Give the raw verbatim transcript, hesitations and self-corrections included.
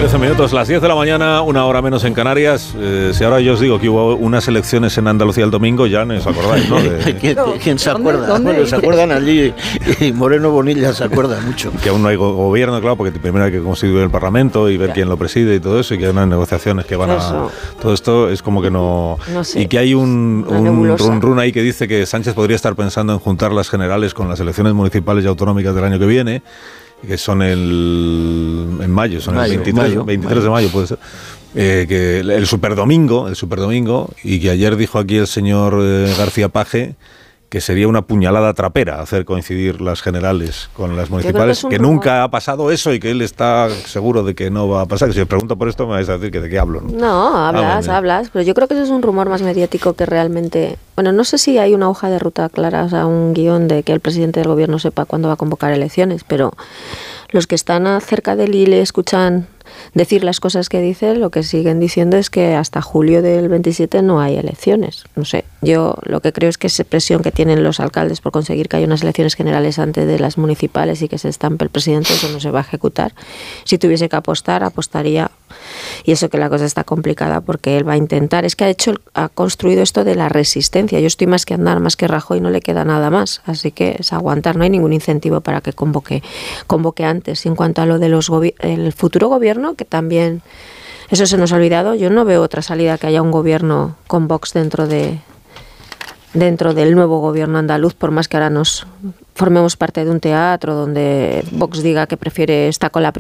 trece minutos, las diez de la mañana, una hora menos en Canarias. Eh, si ahora yo os digo que hubo unas elecciones en Andalucía el domingo, ya no os acordáis, ¿no? De... ¿Quién, ¿Quién se acuerda? ¿Dónde? Bueno, se acuerdan allí y Moreno Bonilla se acuerda mucho. Que aún no hay go- gobierno, claro, porque primero hay que constituir el Parlamento y ver claro. quién lo preside y todo eso, y que hay unas negociaciones que van eso. a... Todo esto es como que no... no sé. Y que hay un, un run run ahí que dice que Sánchez podría estar pensando en juntar las generales con las elecciones municipales y autonómicas del año que viene, que son el en mayo, son mayo, el veintitrés, mayo, veintitrés mayo. de mayo, puede ser. Eh, que el, el superdomingo, el superdomingo, y que ayer dijo aquí el señor eh, García Page que sería una puñalada trapera hacer coincidir las generales con las municipales, que, que nunca ha pasado eso y que él está seguro de que no va a pasar. Si os pregunto por esto me vais a decir que de qué hablo. No, no hablas, ah, hablas, pero yo creo que eso es un rumor más mediático que realmente... Bueno, no sé si hay una hoja de ruta clara, o sea, un guión de que el presidente del gobierno sepa cuándo va a convocar elecciones, pero los que están cerca de él y le escuchan decir las cosas que dice, lo que siguen diciendo es que hasta julio del veintisiete no hay elecciones. No sé, yo lo que creo es que esa presión que tienen los alcaldes por conseguir que haya unas elecciones generales antes de las municipales y que se estampe el presidente, eso no se va a ejecutar. Si tuviese que apostar, apostaría. Y eso que la cosa está complicada porque él va a intentar, es que ha hecho, ha construido esto de la resistencia. Yo estoy más que andar, más que Rajoy, no le queda nada más, así que es aguantar, no hay ningún incentivo para que convoque, convoque antes. Y en cuanto a lo de los gobi- el futuro gobierno, que también eso se nos ha olvidado, yo no veo otra salida que haya un gobierno con Vox dentro de dentro del nuevo gobierno andaluz, por más que ahora nos formemos parte de un teatro donde Vox diga que prefiere estar con la